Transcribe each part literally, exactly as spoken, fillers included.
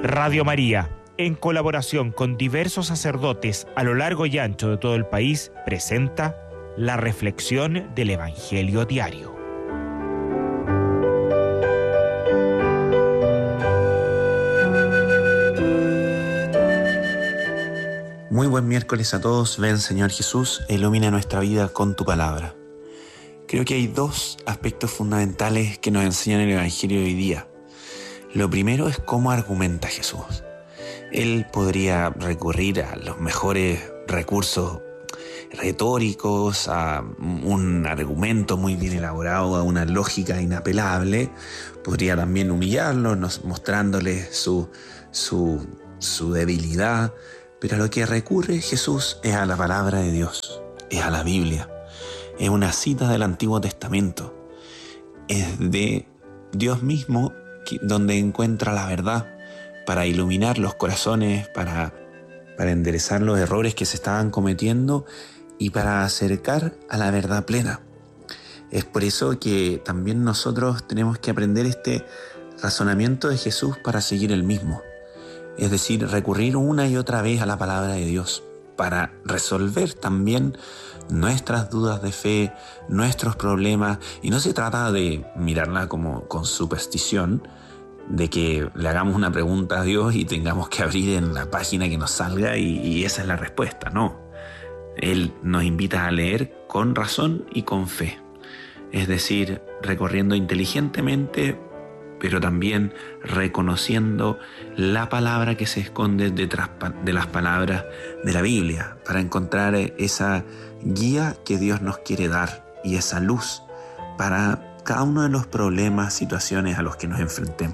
Radio María, en colaboración con diversos sacerdotes a lo largo y ancho de todo el país, presenta la reflexión del Evangelio Diario. Muy buen miércoles a todos. Ven, Señor Jesús, e ilumina nuestra vida con tu palabra. Creo que hay dos aspectos fundamentales que nos enseñan el Evangelio de hoy día. Lo primero es cómo argumenta Jesús. Él podría recurrir a los mejores recursos retóricos, a un argumento muy bien elaborado, a una lógica inapelable. Podría también humillarlos, mostrándole su, su, su debilidad. Pero a lo que recurre Jesús es a la palabra de Dios, es a la Biblia. Es una cita del Antiguo Testamento. Es de Dios mismo donde encuentra la verdad para iluminar los corazones, para, para enderezar los errores que se estaban cometiendo y para acercar a la verdad plena. Es por eso que también nosotros tenemos que aprender este razonamiento de Jesús para seguir el mismo. Es decir, recurrir una y otra vez a la palabra de Dios para resolver también nuestras dudas de fe, nuestros problemas. Y no se trata de mirarla como con superstición, de que le hagamos una pregunta a Dios y tengamos que abrir en la página que nos salga y, y esa es la respuesta. No, Él nos invita a leer con razón y con fe. Es decir, recorriendo inteligentemente, pero también reconociendo la palabra que se esconde detrás de las palabras de la Biblia, para encontrar esa guía que Dios nos quiere dar y esa luz para cada uno de los problemas, situaciones a los que nos enfrentemos.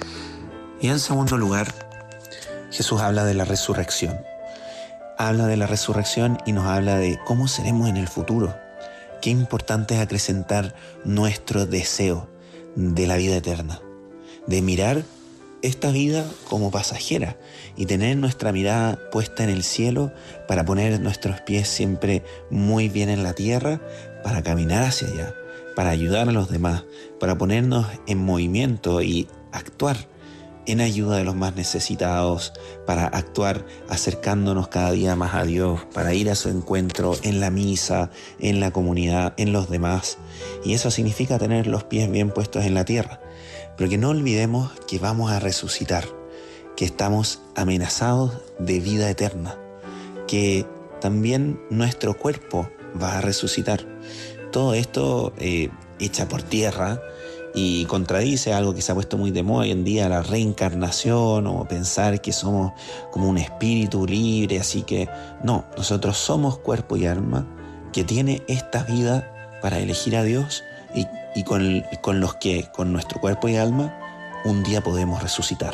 Y en segundo lugar, Jesús habla de la resurrección. Habla de la resurrección y nos habla de cómo seremos en el futuro. Qué importante es acrecentar nuestro deseo de la vida eterna, de mirar esta vida como pasajera y tener nuestra mirada puesta en el cielo para poner nuestros pies siempre muy bien en la tierra, para caminar hacia allá, para ayudar a los demás, para ponernos en movimiento y actuar en ayuda de los más necesitados, para actuar acercándonos cada día más a Dios, para ir a su encuentro en la misa, en la comunidad, en los demás. Y eso significa tener los pies bien puestos en la tierra. Pero que no olvidemos que vamos a resucitar, que estamos amenazados de vida eterna, que también nuestro cuerpo va a resucitar. Todo esto eh, echa por tierra y contradice algo que se ha puesto muy de moda hoy en día, la reencarnación, o pensar que somos como un espíritu libre. Así que no, nosotros somos cuerpo y alma que tiene esta vida para elegir a Dios y, y con, con los que con nuestro cuerpo y alma un día podemos resucitar.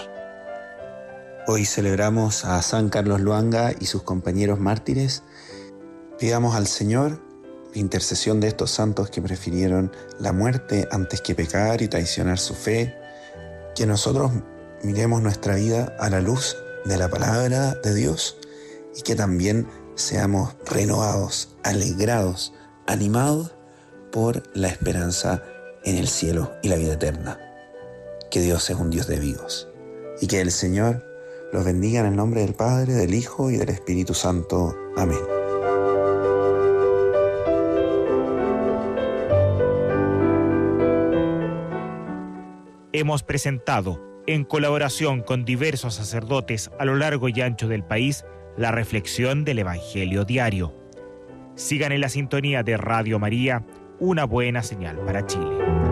Hoy celebramos a San Carlos Luanga y sus compañeros mártires. Pidamos al Señor la intercesión de estos santos que prefirieron la muerte antes que pecar y traicionar su fe, que nosotros miremos nuestra vida a la luz de la palabra de Dios y que también seamos renovados, alegrados, animados por la esperanza en el cielo y la vida eterna. Que Dios es un Dios de vivos y que el Señor los bendiga en el nombre del Padre, del Hijo y del Espíritu Santo. Amén. Hemos presentado, en colaboración con diversos sacerdotes a lo largo y ancho del país, la reflexión del Evangelio Diario. Sigan en la sintonía de Radio María, una buena señal para Chile.